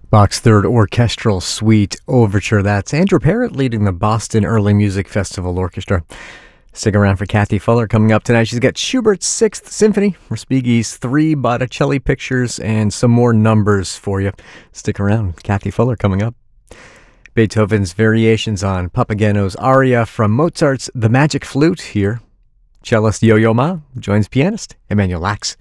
Bach's Third Orchestral Suite Overture. That's Andrew Parrott leading the Boston Early Music Festival Orchestra. Stick around for Kathy Fuller coming up tonight. She's got Schubert's Sixth Symphony, Respighi's 3 Botticelli pictures, and some more numbers for you. Stick around. Kathy Fuller coming up. Beethoven's variations on Papageno's aria from Mozart's The Magic Flute here. Cellist Yo-Yo Ma joins pianist Emanuel Lax.